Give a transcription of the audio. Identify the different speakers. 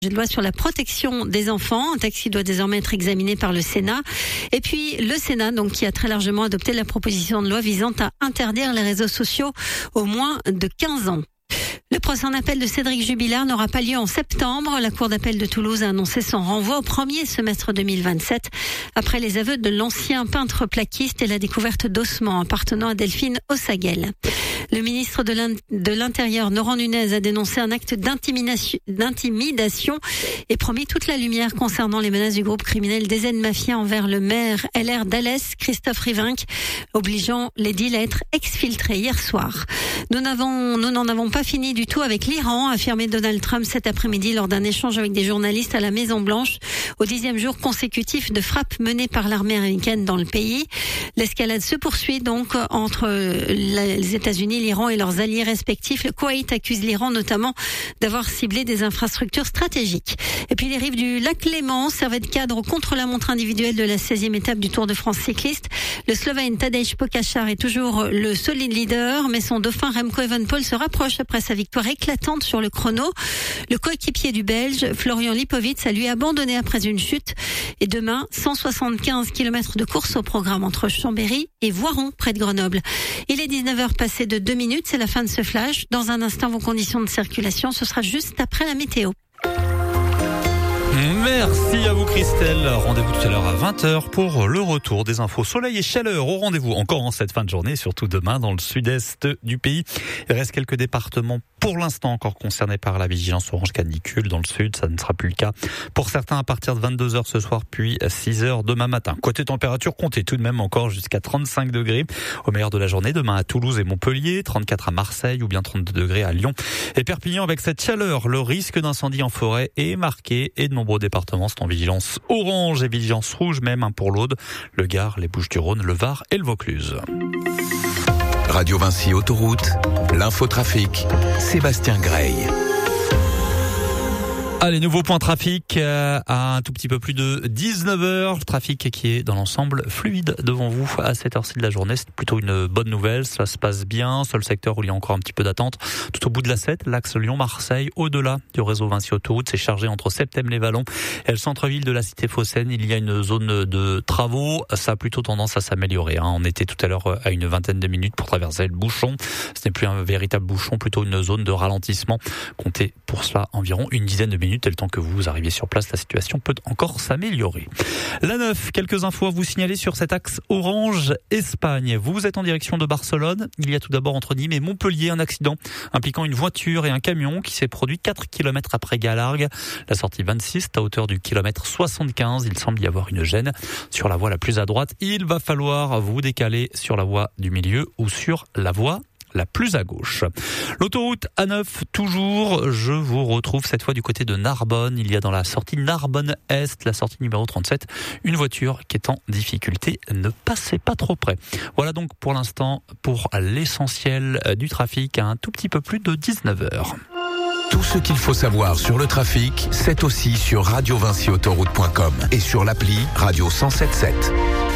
Speaker 1: de loi sur la protection des enfants, un texte qui doit désormais être examiné par le Sénat. Et puis le Sénat, donc, qui a très largement adopté la proposition de loi visant à interdire les réseaux sociaux aux moins de 15 ans. Le procès en appel de Cédric Jubilard n'aura pas lieu en septembre. La Cour d'appel de Toulouse a annoncé son renvoi au premier semestre 2027 après les aveux de l'ancien peintre plaquiste et la découverte d'ossements appartenant à Delphine Ossaguel. Le ministre de l'Intérieur, Laurent Nunez, a dénoncé un acte d'intimidation et promis toute la lumière concernant les menaces du groupe criminel DZ Mafia envers le maire LR d'Alès, Christophe Rivinc, obligeant l'édile à être exfiltré hier soir. Nous n'en avons pas fini du tout avec l'Iran, a affirmé Donald Trump cet après-midi lors d'un échange avec des journalistes à la Maison-Blanche, au 10e jour consécutif de frappes menées par l'armée américaine dans le pays. L'escalade se poursuit donc entre les États-Unis, l'Iran et leurs alliés respectifs. Le Koweït accuse l'Iran notamment d'avoir ciblé des infrastructures stratégiques. Et puis les rives du lac Léman servaient de cadre au contre-la-montre individuel de la 16e étape du Tour de France cycliste. Le Slovène Tadej Pogačar est toujours le solide leader, mais son dauphin Remco Evenepoel se rapproche après sa victoire éclatante sur le chrono. Le coéquipier du Belge, Florian Lipovic, a lui abandonné après une chute. Et demain, 175 km de course au programme entre Chambéry et Voiron, près de Grenoble. Il est 19h passé de 2 minutes, c'est la fin de ce flash. Dans un instant, vos conditions de circulation, ce sera juste après la météo.
Speaker 2: Merci à vous Christelle. Rendez-vous tout à l'heure à 20h pour le retour des infos soleil et chaleur au rendez-vous encore en cette fin de journée, surtout demain dans le sud-est du pays. Il reste quelques départements pour l'instant encore concernés par la vigilance orange canicule. Dans le sud, ça ne sera plus le cas pour certains à partir de 22h ce soir puis 6h demain matin. Côté température, comptez tout de même encore jusqu'à 35 degrés au meilleur de la journée demain à Toulouse et Montpellier, 34 à Marseille ou bien 32 degrés à Lyon et Perpignan. Avec cette chaleur, le risque d'incendie en forêt est marqué et de nombreux départements sont en vigilance orange et vigilance rouge même pour l'Aude, le Gard, les Bouches-du-Rhône, le Var et le Vaucluse.
Speaker 3: Radio Vinci Autoroute, l'infotrafic, Sébastien Grey.
Speaker 2: Allez, nouveau point trafic à un tout petit peu plus de 19h. Trafic qui est dans l'ensemble fluide devant vous à cette heure-ci de la journée. C'est plutôt une bonne nouvelle, ça se passe bien. Seul secteur où il y a encore un petit peu d'attente, tout au bout de la 7, l'axe Lyon-Marseille, au-delà du réseau Vinci Autoroute. C'est chargé entre Septem-les-Vallons et le centre-ville de la cité phocéenne. Il y a une zone de travaux. Ça a plutôt tendance à s'améliorer. On était tout à l'heure à une vingtaine de minutes pour traverser le bouchon. Ce n'est plus un véritable bouchon, plutôt une zone de ralentissement. Comptez pour cela environ une dizaine de minutes. Et le temps que vous arriviez sur place, la situation peut encore s'améliorer. La 9, quelques infos à vous signaler sur cet axe Orange-Espagne. Vous êtes en direction de Barcelone. Il y a tout d'abord entre Nîmes et Montpellier un accident impliquant une voiture et un camion qui s'est produit 4 km après Galargues. La sortie 26, à hauteur du kilomètre 75. Il semble y avoir une gêne sur la voie la plus à droite. Il va falloir vous décaler sur la voie du milieu ou sur la voie la plus à gauche. L'autoroute A9 toujours, je vous retrouve cette fois du côté de Narbonne. Il y a dans la sortie Narbonne-Est, la sortie numéro 37, une voiture qui est en difficulté. Ne passez pas trop près. Voilà donc pour l'instant pour l'essentiel du trafic à un tout petit peu plus de 19h.
Speaker 3: Tout ce qu'il faut savoir sur le trafic, c'est aussi sur radiovinciautoroute.com et sur l'appli Radio 107.7.